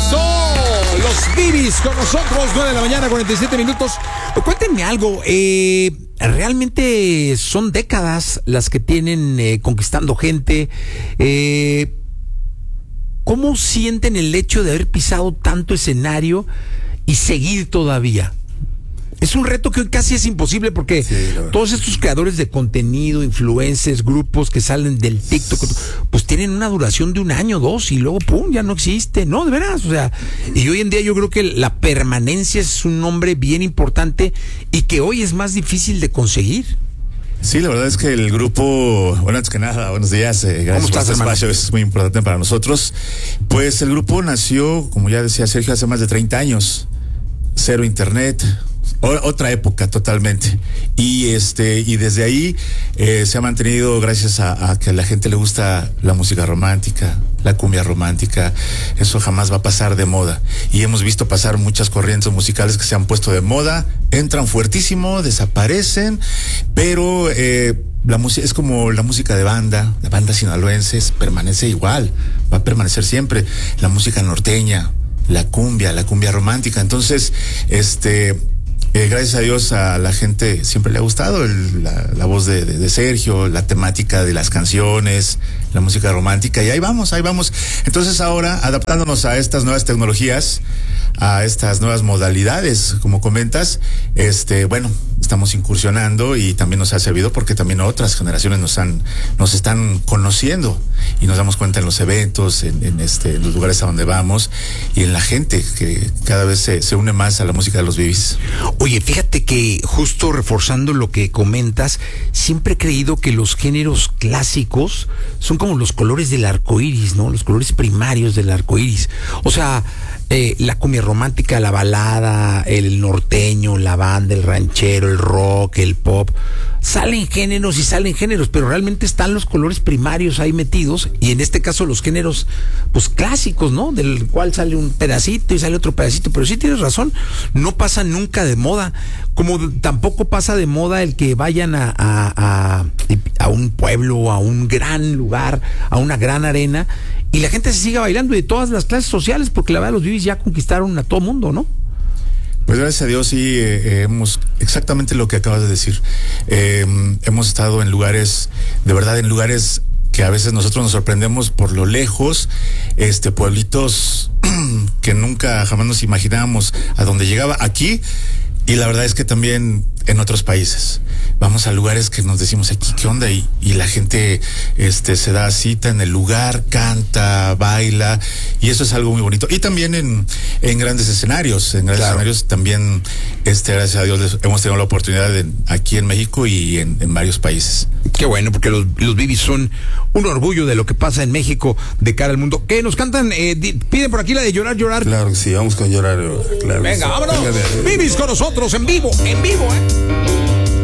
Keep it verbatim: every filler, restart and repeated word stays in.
Eso, los Bibis con nosotros, nueve de la mañana, cuarenta y siete minutos. Cuéntenme algo, eh, realmente son décadas las que tienen eh, conquistando gente. Eh, ¿Cómo sienten el hecho de haber pisado tanto escenario y seguir todavía? Es un reto que hoy casi es imposible porque sí, todos estos creadores de contenido, influencers, grupos que salen del TikTok, pues tienen una duración de un año, dos, y luego pum, ya no existe, no, de veras, o sea, y hoy en día yo creo que la permanencia es un nombre bien importante y que hoy es más difícil de conseguir. Sí, la verdad es que el grupo, bueno, antes que nada, buenos días, eh, gracias por este espacio, es muy importante para nosotros. Pues el grupo nació, como ya decía Sergio, hace más de treinta años, cero internet, otra época totalmente, y este y desde ahí eh, se ha mantenido gracias a, a que a la gente le gusta la música romántica, la cumbia romántica. Eso jamás va a pasar de moda, y hemos visto pasar muchas corrientes musicales que se han puesto de moda, entran fuertísimo, desaparecen, pero eh, la música es como la música de banda, de bandas sinaloenses, permanece igual, va a permanecer siempre. La música norteña, la cumbia, la cumbia romántica. Entonces, este Eh, gracias a Dios a la gente siempre le ha gustado el, la, la voz de, de, de Sergio, la temática de las canciones, la música romántica, y ahí vamos, ahí vamos. Entonces ahora, adaptándonos a estas nuevas tecnologías, a estas nuevas modalidades, como comentas, este, bueno, estamos incursionando y también nos ha servido porque también otras generaciones nos han, nos están conociendo y nos damos cuenta en los eventos, en, en este, en los lugares a donde vamos y en la gente que cada vez se, se une más a la música de los Bibis. Oye, fíjate que justo reforzando lo que comentas, siempre he creído que los géneros clásicos son como los colores del arco iris, ¿no? Los colores primarios del arco iris. O sea, eh, la cumbia romántica, la balada, el norteño, la banda, el ranchero, el rock, el pop. Salen géneros y salen géneros, pero realmente están los colores primarios ahí metidos, y en este caso los géneros, pues clásicos, ¿no? Del cual sale un pedacito y sale otro pedacito, pero sí tienes razón, no pasa nunca de moda, como tampoco pasa de moda el que vayan a, a, a, a un pueblo, a un gran lugar, a una gran arena, y la gente se siga bailando, y de todas las clases sociales, porque la verdad los Bibis ya conquistaron a todo mundo, ¿no? Pues gracias a Dios sí, eh, hemos, exactamente lo que acabas de decir, eh, hemos estado en lugares, de verdad en lugares que a veces nosotros nos sorprendemos por lo lejos, este, pueblitos que nunca jamás nos imaginábamos a dónde llegaba aquí, y la verdad es que también en otros países. Vamos a lugares que nos decimos aquí, ¿qué onda? Y, y la gente este se da cita en el lugar, canta, baila, y eso es algo muy bonito. Y también en, en grandes escenarios, en grandes claro. escenarios también, este, gracias a Dios, les, hemos tenido la oportunidad de, aquí en México y en, en varios países. Qué bueno, porque los, los Bibis son un orgullo de lo que pasa en México de cara al mundo. ¿Qué nos cantan? Eh, di, piden por aquí la de Llorar, Llorar. Claro que sí, vamos con Llorar, claro. Venga, vámonos. Bibis con nosotros en vivo, en vivo, ¿eh?